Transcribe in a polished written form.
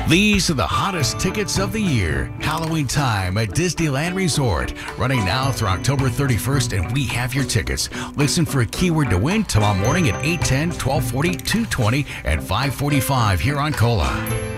These are the hottest tickets of the year. Halloween time at Disneyland Resort. Running now through October 31st, and we have your tickets. Listen for a keyword to win tomorrow morning at 8:10, 12:40, 2:20, and 5:45 here on COLA.